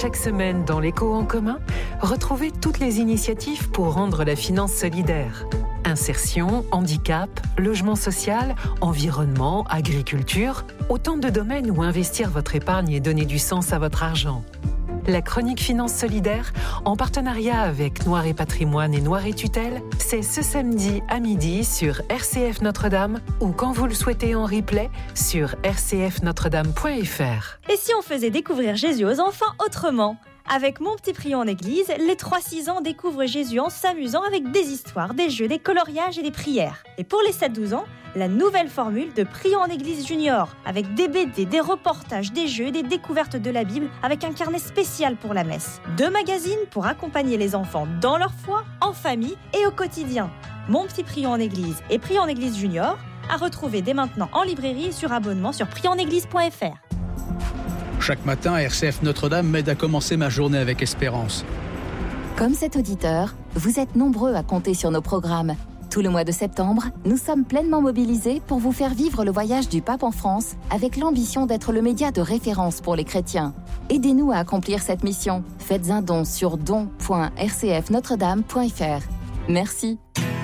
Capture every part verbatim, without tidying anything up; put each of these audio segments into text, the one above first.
Chaque semaine dans l'Écho en commun, retrouvez toutes les initiatives pour rendre la finance solidaire. Insertion, handicap, logement social, environnement, agriculture, autant de domaines où investir votre épargne et donner du sens à votre argent. La chronique Finance Solidaire, en partenariat avec Noir et Patrimoine et Noir et Tutelle, c'est ce samedi à midi sur R C F Notre-Dame ou quand vous le souhaitez en replay sur r c f notre dame point f r. Et si on faisait découvrir Jésus aux enfants autrement ? Avec Mon Petit Prion en Église, les trois six ans découvrent Jésus en s'amusant avec des histoires, des jeux, des coloriages et des prières. Et pour les sept douze ans, la nouvelle formule de Prion en Église Junior, avec des B D, des reportages, des jeux, des découvertes de la Bible, avec un carnet spécial pour la messe. Deux magazines pour accompagner les enfants dans leur foi, en famille et au quotidien. Mon Petit Prion en Église et Prion en Église Junior, à retrouver dès maintenant en librairie et sur abonnement sur prion en église point f r. Chaque matin, R C F Notre-Dame m'aide à commencer ma journée avec espérance. Comme cet auditeur, vous êtes nombreux à compter sur nos programmes. Tout le mois de septembre, nous sommes pleinement mobilisés pour vous faire vivre le voyage du pape en France avec l'ambition d'être le média de référence pour les chrétiens. Aidez-nous à accomplir cette mission. Faites un don sur don point r c f notre dame point f r. Merci.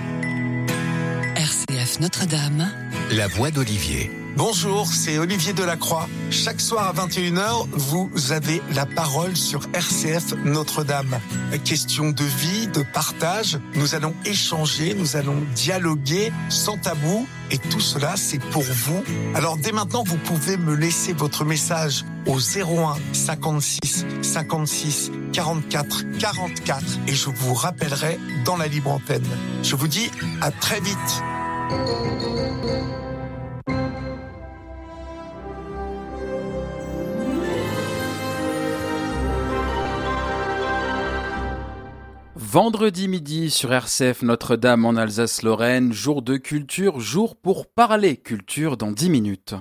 R C F Notre-Dame, la voix d'Olivier. Bonjour, c'est Olivier Delacroix. Chaque soir à vingt et une heures, vous avez la parole sur R C F Notre-Dame. Question de vie, de partage, nous allons échanger, nous allons dialoguer sans tabou et tout cela c'est pour vous. Alors dès maintenant, vous pouvez me laisser votre message au zéro un cinquante-six cinquante-six quarante-quatre quarante-quatre et je vous rappellerai dans la libre antenne. Je vous dis à très vite. Vendredi midi sur R C F Notre-Dame en Alsace-Lorraine, jour de culture, jour pour parler culture dans dix minutes.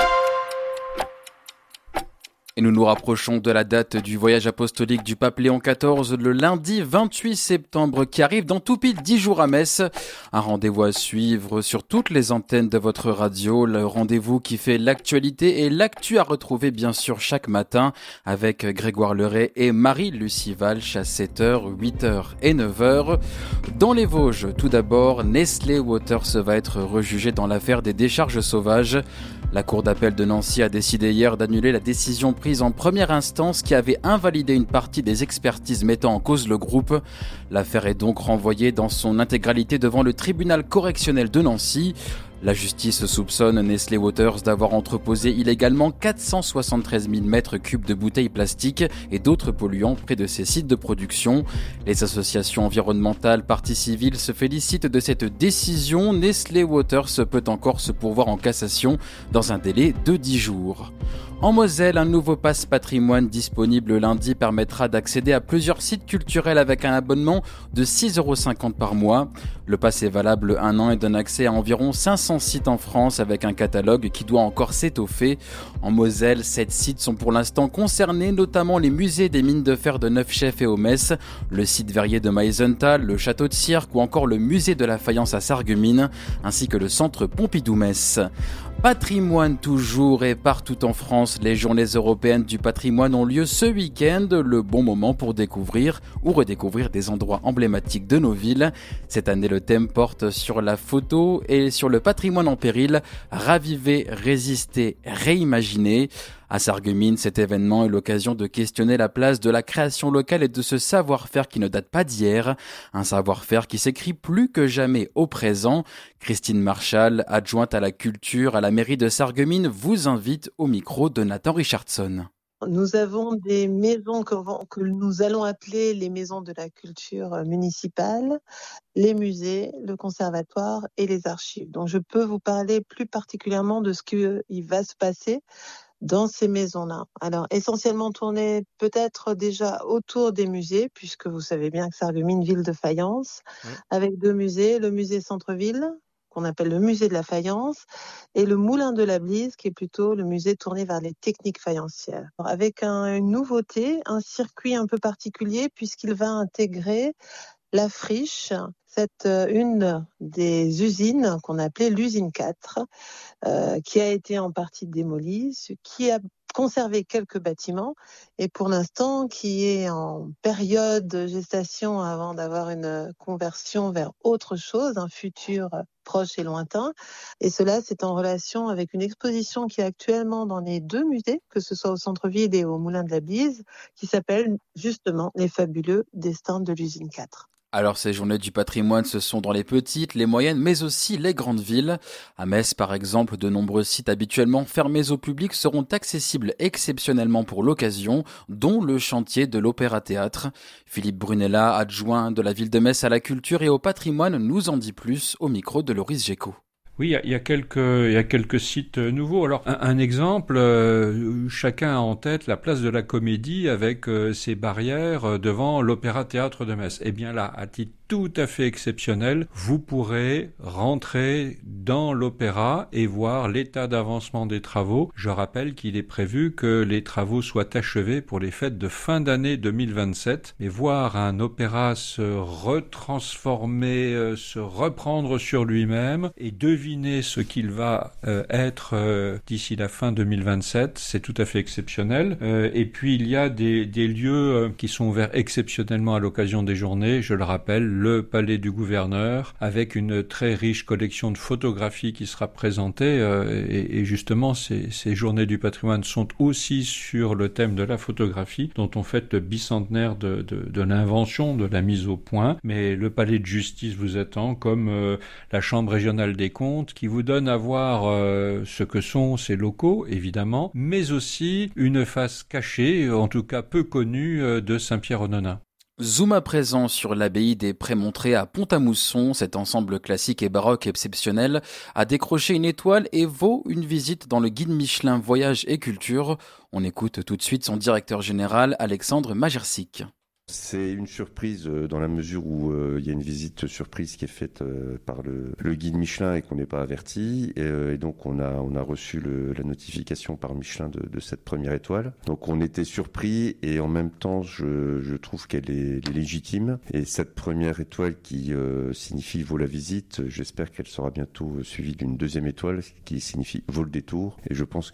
Et nous nous rapprochons de la date du voyage apostolique du pape Léon quatorze, le lundi vingt-huit septembre, qui arrive dans tout pile dix jours à Metz. Un rendez-vous à suivre sur toutes les antennes de votre radio, le rendez-vous qui fait l'actualité et l'actu à retrouver bien sûr chaque matin avec Grégoire Leray et Marie-Lucie Walsh à sept heures, huit heures et neuf heures. Dans les Vosges, tout d'abord, Nestlé Waters va être rejugé dans l'affaire des décharges sauvages. La Cour d'appel de Nancy a décidé hier d'annuler la décision prise en première instance qui avait invalidé une partie des expertises mettant en cause le groupe. L'affaire est donc renvoyée dans son intégralité devant le tribunal correctionnel de Nancy. La justice soupçonne Nestlé Waters d'avoir entreposé illégalement quatre cent soixante-treize mille mètres cubes de bouteilles plastiques et d'autres polluants près de ses sites de production. Les associations environnementales, parties civiles se félicitent de cette décision. Nestlé Waters peut encore se pourvoir en cassation dans un délai de dix jours. En Moselle, un nouveau pass patrimoine disponible lundi permettra d'accéder à plusieurs sites culturels avec un abonnement de six euros cinquante par mois. Le pass est valable un an et donne accès à environ cinq cents sites en France avec un catalogue qui doit encore s'étoffer. En Moselle, sept sites sont pour l'instant concernés, notamment les musées des mines de fer de Neufchef et Omès, le site verrier de Meisenthal, le château de Cirque ou encore le musée de la faïence à Sarreguemines, ainsi que le centre Pompidou-Metz. Patrimoine toujours et partout en France, les journées européennes du patrimoine ont lieu ce week-end, le bon moment pour découvrir ou redécouvrir des endroits emblématiques de nos villes. Cette année, le thème porte sur la photo et sur le patrimoine en péril, raviver, résister, réimaginer. À Sarreguemines, cet événement est l'occasion de questionner la place de la création locale et de ce savoir-faire qui ne date pas d'hier. Un savoir-faire qui s'écrit plus que jamais au présent. Christine Marchal, adjointe à la culture à la mairie de Sarreguemines, vous invite au micro de Nathan Richardson. Nous avons des maisons que, que nous allons appeler les maisons de la culture municipale, les musées, le conservatoire et les archives. Donc je peux vous parler plus particulièrement de ce qui va se passer dans ces maisons-là. Alors, essentiellement tourné peut-être déjà autour des musées, puisque vous savez bien que Sarreguemines, ville de faïence, oui. Avec deux musées, le musée centre-ville, qu'on appelle le musée de la faïence, et le moulin de la Blise, qui est plutôt le musée tourné vers les techniques faïencières. Alors, avec un, une nouveauté, un circuit un peu particulier, puisqu'il va intégrer la friche, c'est une des usines qu'on appelait l'usine quatre, euh, qui a été en partie démolie, ce qui a conserver quelques bâtiments et pour l'instant qui est en période de gestation avant d'avoir une conversion vers autre chose, un futur proche et lointain. Et cela, c'est en relation avec une exposition qui est actuellement dans les deux musées, que ce soit au centre-ville et au Moulin de la Bise, qui s'appelle justement Les fabuleux destins de l'usine quatre. Alors ces journées du patrimoine, ce sont dans les petites, les moyennes, mais aussi les grandes villes. À Metz, par exemple, de nombreux sites habituellement fermés au public seront accessibles exceptionnellement pour l'occasion, dont le chantier de l'Opéra-Théâtre. Philippe Brunella, adjoint de la ville de Metz à la culture et au patrimoine, nous en dit plus au micro de Loris Géco. Oui, il y, y a quelques, il y a quelques sites nouveaux. Alors, un, un exemple, euh, chacun a en tête la place de la Comédie avec euh, ses barrières devant l'Opéra-Théâtre de Metz. Eh bien là, à titre tout à fait exceptionnel, vous pourrez rentrer dans l'opéra et voir l'état d'avancement des travaux. Je rappelle qu'il est prévu que les travaux soient achevés pour les fêtes de fin d'année deux mille vingt-sept. Et voir un opéra se retransformer, euh, se reprendre sur lui-même et deviner ce qu'il va euh, être euh, d'ici la fin deux mille vingt-sept, c'est tout à fait exceptionnel. Euh, et puis il y a des, des lieux euh, qui sont ouverts exceptionnellement à l'occasion des journées, je le rappelle, le palais du gouverneur, avec une très riche collection de photographies qui sera présentée. Euh, et, et justement, ces, ces journées du patrimoine sont aussi sur le thème de la photographie, dont on fête le bicentenaire de, de, de l'invention, de la mise au point. Mais le palais de justice vous attend, comme euh, la chambre régionale des comptes, qui vous donne à voir euh, ce que sont ces locaux, évidemment, mais aussi une face cachée, en tout cas peu connue, euh, de Saint-Pierre-aux-Nonains. Zoom à présent sur l'abbaye des Prémontrés à Pont-à-Mousson. Cet ensemble classique et baroque exceptionnel a décroché une étoile et vaut une visite dans le guide Michelin Voyage et Culture. On écoute tout de suite son directeur général, Alexandre Majersic. C'est une surprise dans la mesure où euh, il y a une visite surprise qui est faite euh, par le, le guide Michelin et qu'on n'est pas averti. Et, euh, et donc on a, on a reçu le, la notification par Michelin de, de cette première étoile. Donc on était surpris et en même temps je, je trouve qu'elle est, elle est légitime. Et cette première étoile qui euh, signifie vaut la visite, j'espère qu'elle sera bientôt suivie d'une deuxième étoile qui signifie vaut le détour. Et je pense